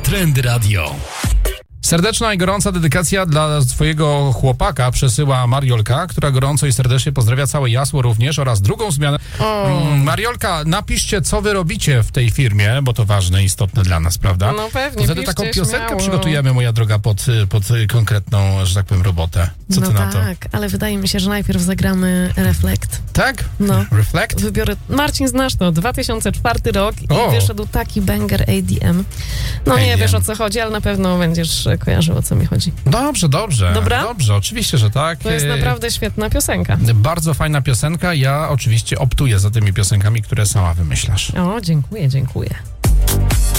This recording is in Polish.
Trendy Radio. Serdeczna i gorąca dedykacja dla swojego chłopaka przesyła Mariolka, która gorąco i serdecznie pozdrawia całe Jasło również oraz drugą zmianę. Mariolka, napiszcie, co wy robicie w tej firmie, bo to ważne i istotne dla nas, prawda? No pewnie, wtedy piszcie, taką piosenkę śmiało. przygotujemy, moja droga, pod konkretną, że tak powiem, robotę. Co ty na to? Tak, ale wydaje mi się, że najpierw zagramy Reflect. Tak? No. Reflect? Wybiorę... Marcin, znasz to, 2004 rok O. i wyszedł taki banger ADM. No nie ADM. wiesz, o co chodzi, ale na pewno będziesz kojarzył, o co mi chodzi. Dobrze. Dobra? Dobrze, oczywiście, że tak. To jest naprawdę świetna piosenka. Bardzo fajna piosenka. Ja oczywiście optuję za tymi piosenkami, które sama wymyślasz. O, dziękuję.